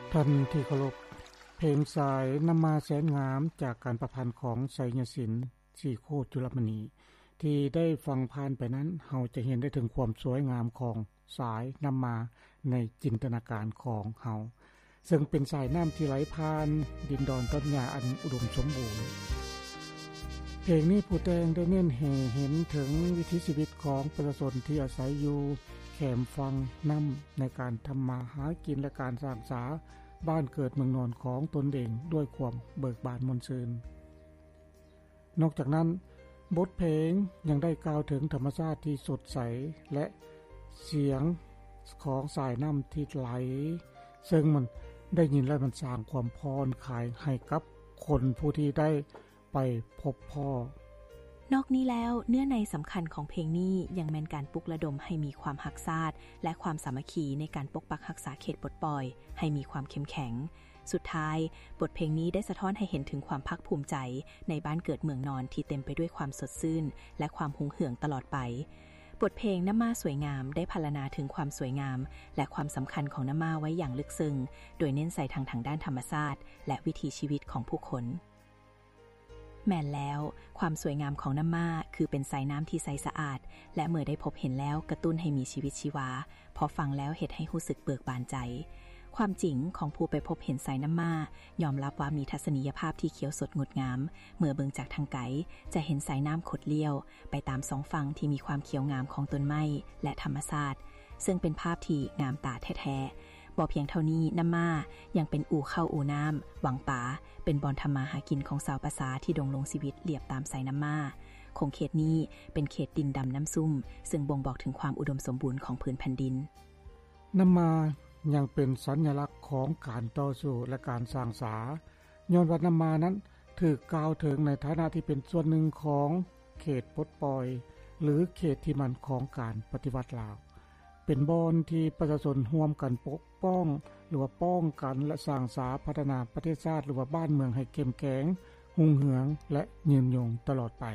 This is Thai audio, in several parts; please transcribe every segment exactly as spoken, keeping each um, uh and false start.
ท่านที่เคารพเพลงสายน้ำมาแสนงามจากการประพันธ์ของไสยศิลป์สีโคตรจุลมณีที่ได้ฟังผ่านไปนั้นเราจะเห็นได้ถึงความสวยงามของสายน้ำมาในจินตนาการของเราซึ่งเป็นสายน้ำที่ไหลผ่านดินดอนต้นหญ้าอันอุดมสมบูรณ์เพลงนี้ผู้แต่งได้เน้นให้เห็นถึงวิถีชีวิตของประชาชนที่อาศัยอยู่แคมฟังน้ำในการทำมาหากินและการสร้างสาบ้านเกิดเมืองนอนของตนเองด้วยความเบิกบานมนต์ซื่นนอกจากนั้นบทเพลงยังได้กล่าวถึงธรรมชาติที่สดใสและเสียงของสายน้ำที่ไหลซึ่งมันได้ยินแล้วมันสร้างความพรคลายให้กับคนผู้ที่ได้ไปพบพ่อนอกนี้แล้วเนื้อในสำคัญของเพลงนี้ยังแม่นการปลุกระดมให้มีความหักษาดและความสามัคคีในการปกปักรักษาเขตปลดปล่อยให้มีความเข้มแข็งสุดท้ายบทเพลงนี้ได้สะท้อนให้เห็นถึงความภาคภูมิใจในบ้านเกิดเมืองนอนที่เต็มไปด้วยความสดชื่นและความหุงเหืองตลอดไปบทเพลงน้ำมาสวยงามได้พรรณนาถึงความสวยงามและความสำคัญของน้ำมาไว้อย่างลึกซึ้งโดยเน้นใส่ทางทางด้านธรรมชาติและวิถีชีวิตของผู้คนแม่นแล้วความสวยงามของน้ำมาคือเป็นสายน้ำที่ใสสะอาดและเมื่อได้พบเห็นแล้วกระตุ้นให้มีชีวิตชีวาพอฟังแล้วเฮ็ดให้รู้สึกเบิกบานใจความจริงของผู้ไปพบเห็นสายน้ำมายอมรับว่ามีทัศนียภาพที่เขียวสดงดงามเมื่อเบิ่งจากทางไกลจะเห็นสายน้ำขดเลี้ยวไปตามสองฝั่งที่มีความเขียวงามของต้นไม้และธรรมชาติซึ่งเป็นภาพที่งามตาแท้ๆบ่เพียงเท่านี้น้ำมายังเป็นอู่เข้าอู่น้ำหวังป่าเป็นบ่อนทำมาหากินของชาวประสาที่ดงลงชีวิตเลียบตามสายน้ำมาคงเขตนี้เป็นเขตดินดำน้ำซุ่มซึ่งบ่งบอกถึงความอุดมสมบูรณ์ของพื้นแผ่นดินน้ำมายังเป็นสัญลักษณ์ของการต่อสู้และการสร้างสาย้อนว่าน้ำมานั้นถูกกล่าวถึงในฐานะที่เป็นส่วนหนึ่งของเขตปลดปล่อยหรือเขตที่มันของการปฏิวัติลาวเป็นบอนที่ประชาชนร่วมกันปกป้องหรือว่าป้องกันและสร้างสาพัฒนาประเทศชาติหรือว่าบ้านเมืองให้เข้มแข็งรุ่งเรืองและยืนยงตลอดไป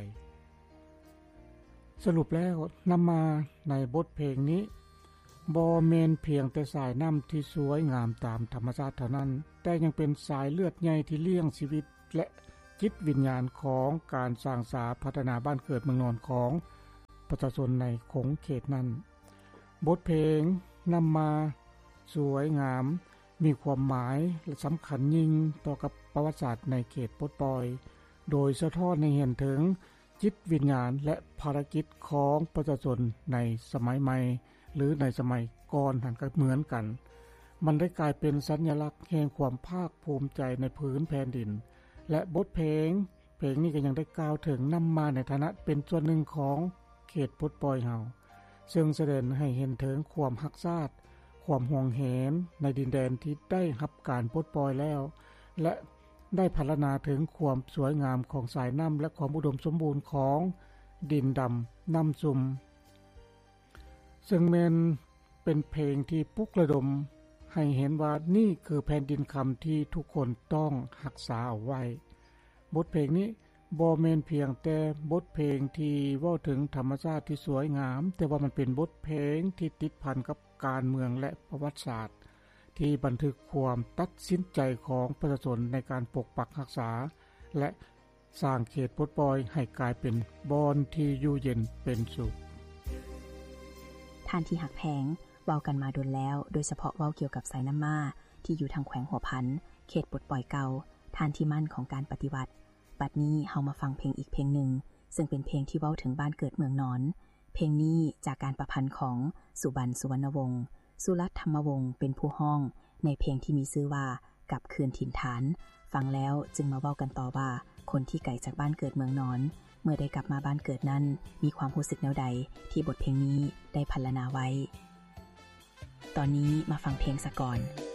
สรุปแล้วน้ำมาในบทเพลงนี้บ่แม่นเพียงแต่สายน้ำที่สวยงามตามธรรมชาติเท่านั้นแต่ยังเป็นสายเลือดใหญ่ที่เลี้ยงชีวิตและจิตวิญญาณของการสร้างสาพัฒนาบ้านเกิดเมืองนอนของประชาชนในคงเขตนั้นบทเพลงนำมาสวยงามมีความหมายและสำคัญยิ่งต่อกับประวัติศาสตร์ในเขตปลดปล่อยโดยสะท้อนให้เห็นถึงจิตวิญญาณและภารกิจของประชาชนในสมัยใหม่หรือในสมัยก่อนหันก็เหมือนกันมันได้กลายเป็นสัญลักษณ์แห่งความภาคภูมิใจในพื้นแผ่นดินและบทเพลงเพลงนี้ก็ยังได้กล่าวถึงนำมาในฐานะเป็นส่วนหนึ่งของเขตปลดปล่อยเฮาซึ่งแสดงให้เห็นถึงความรักษาความห่วงแหนในดินแดนที่ได้รับการปลดปล่อยแล้วและได้พรรณนาถึงความสวยงามของสายน้ำและความอุดมสมบูรณ์ของดินดำน้ำซุ่มซึ่งแม่นเป็นเพลงที่ปลุกระดมให้เห็นว่านี่คือแผ่นดินคำที่ทุกคนต้องรักษาเอาไว้บทเพลงนี้บ่แม่นเพียงแต่บทเพลงที่เว้าถึงธรรมชาติที่สวยงามแต่ว่ามันเป็นบทเพลงที่ติดพันกับการเมืองและประวัติศาสตร์ที่บันทึกความตัดสินใจของประชาชนในการปกปักรักษาและสร้างเขตปลดปล่อยให้กลายเป็นบอนที่อยู่เย็นเป็นสุขท่านที่หักแพงเว้ากันมาดนแล้วโดยเฉพาะเว้าเกี่ยวกับสายน้ำมาที่อยู่ทางแขวงหัวพันเขตปลดปล่อยเก่าท่านที่มั่นของการปฏิวัติบัดนี้เฮามาฟังเพลงอีกเพลงหนึ่งซึ่งเป็นเพลงที่เว้าถึงบ้านเกิดเมืองนอนเพลงนี้จากการประพันธ์ของสุบรรณสุวรรณวงศ์สุรัตน์ธรรมวงศ์เป็นผู้ห้องในเพลงที่มีชื่อว่ากลับคืนถิ่นฐานฟังแล้วจึงมาเว้ากันต่อว่าคนที่ไกลจากบ้านเกิดเมืองนอนเมื่อได้กลับมาบ้านเกิดนั้นมีความรู้สึกแนวใดที่บทเพลงนี้ได้พรรณนาไว้ตอนนี้มาฟังเพลงซะก่อน